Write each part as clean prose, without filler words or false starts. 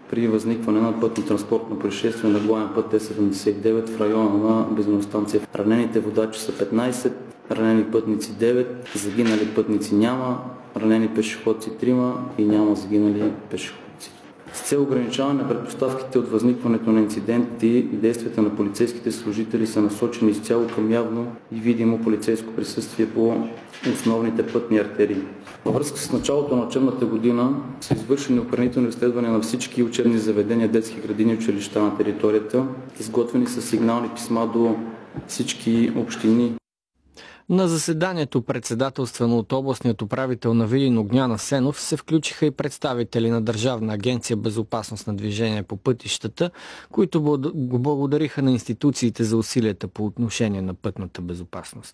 при възникване на пътно-транспортно происшествие на главен път Т-79 в района на бензиностанция. Ранените водачи са 15, ранени пътници 9, загинали пътници няма, ранени пешеходци 3 и няма загинали пешеходци. С цел ограничаване на предпоставките от възникването на инциденти и действията на полицейските служители са насочени изцяло към явно и видимо полицейско присъствие по основните пътни артерии. Във връзка с началото на учебната година са извършени охранителни разследвания на всички учебни заведения, детски градини и училища на територията. Изготвени са сигнални писма до всички общини. На заседанието, председателствано от областният управител на Видин Огнян Асенов, се включиха и представители на Държавна агенция безопасност на движение по пътищата, които го благодариха на институциите за усилията по отношение на пътната безопасност.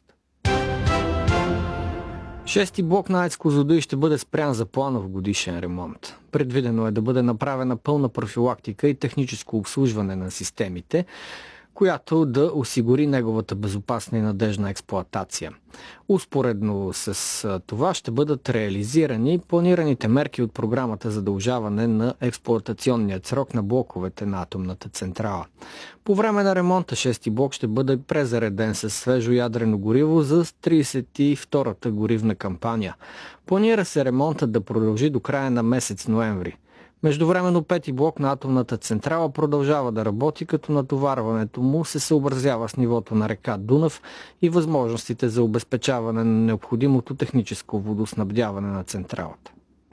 Шести блок на АЕЦ Козлодуй ще бъде спрян за планов годишен ремонт. Предвидено е да бъде направена пълна профилактика и техническо обслужване на системите, която да осигури неговата безопасна и надежна експлоатация. Успоредно с това ще бъдат реализирани планираните мерки от програмата за удължаване на експлоатационният срок на блоковете на атомната централа. По време на ремонта 6-ти блок ще бъде презареден с свежо ядрено гориво за 32-та горивна кампания. Планира се ремонтът да продължи до края на месец ноември. Междувременно 5-ти блок на атомната централа продължава да работи, като натоварването му се съобразява с нивото на река Дунав и възможностите за обезпечаване на необходимото техническо водоснабдяване на централата.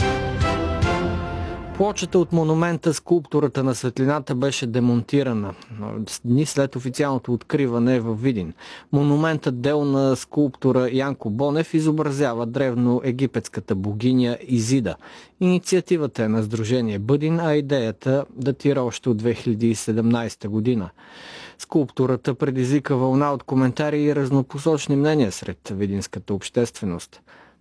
Плочата от монумента скулптурата на светлината беше демонтирана дни след официалното откриване във Видин. Монументът дел на скулптора Янко Бонев изобразява древно египетската богиня Изида. Инициативата е на Сдружение Бъдин, а идеята датира още от 2017 година. Скулптурата предизвика вълна от коментари и разнопосочни мнения сред видинската общественост.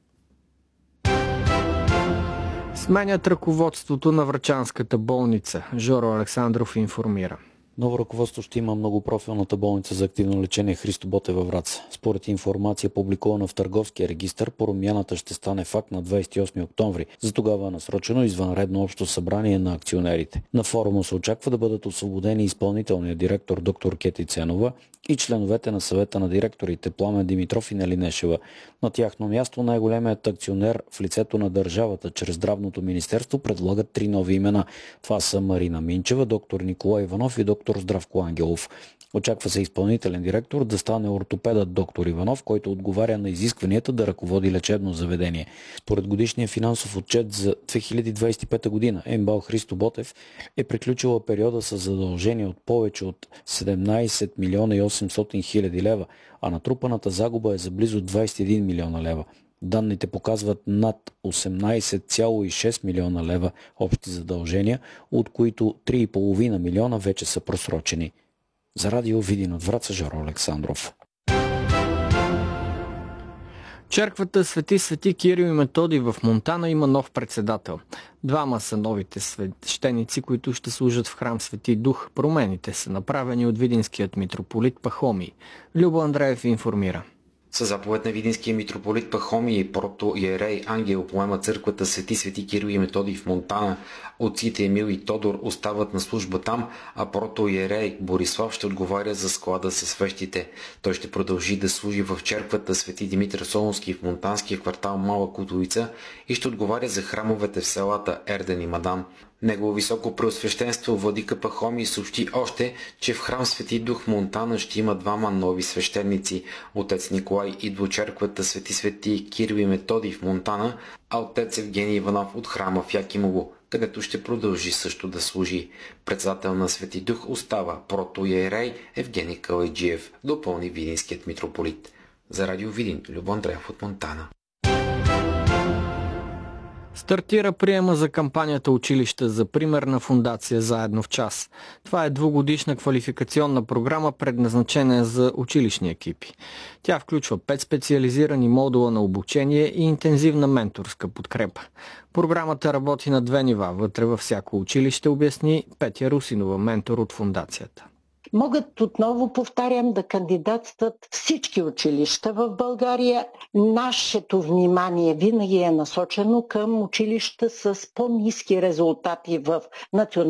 Сменят ръководството на Врачанската болница. Жоро Александров информира. Ново ръководство ще има многопрофилната болница за активно лечение Христо Ботев във Враца. Според информация, публикувана в Търговския регистър, промяната ще стане факт на 28 октомври. За тогава е насрочено извънредно общо събрание на акционерите. На форума се очаква да бъдат освободени изпълнителният директор доктор Кети Ценова и членовете на съвета на директорите Пламен Димитров и Нели Нешева. На тяхно място най-големият акционер в лицето на държавата чрез Здравното министерство предлагат 3 нови имена. Това са Марина Минчева, доктор Николай Иванов и доктор Здравко Ангелов. Очаква се изпълнителен директор да стане ортопедът доктор Иванов, който отговаря на изискванията да ръководи лечебно заведение. Според годишния финансов отчет за 2025 година, МБАЛ Христо Ботев е приключила периода с задължения от повече от 17 милиона и 800 хиляди лева, а натрупаната загуба е за близо 21 милиона лева. Данните показват над 18,6 милиона лева общи задължения, от които 3,5 милиона вече са просрочени. За радио Видин от Враца, Жоро Александров. Черквата Свети Кирил и Методий в Монтана има нов председател. 2 са новите свещеници, които ще служат в храм Свети Дух. Промените са направени от видинският митрополит Пахомий. Любо Андреев информира. Със заповед на видинския митрополит Пахомий и протоиерей Ангел поема църквата Свети Кирил и Методий в Монтана. Отците Емил и Тодор остават на служба там, а протоиерей Борислав ще отговаря за склада със свещите. Той ще продължи да служи в черквата Свети Димитър Солунски в монтанския квартал Мала Кутовица и ще отговаря за храмовете в селата Ерден и Мадан. Негово високо преосвещенство владика Пахомий съобщи още, че в храм Свети Дух в Монтана ще има 2 нови свещеници. Отец Николай идва от черквата Свети Кирил и Методий в Монтана, а отец Евгений Иванов от храма в Якимово, където ще продължи също да служи. Председател на Свети Дух остава протоиерей Евгений Калайджиев, допълни видинският митрополит. За радио Видин, Любо Андреев от Монтана. Стартира приема за кампанията Училища за пример на фондация Заедно в час. Това е 2-годишна квалификационна програма, предназначена за училищни екипи. Тя включва 5 специализирани модула на обучение и интензивна менторска подкрепа. Програмата работи на 2 нива, вътре във всяко училище, обясни Петя Русинова, ментор от фондацията. Могат отново, повтарям, да кандидатстват всички училища в България. Нашето внимание винаги е насочено към училища с по-ниски резултати в националната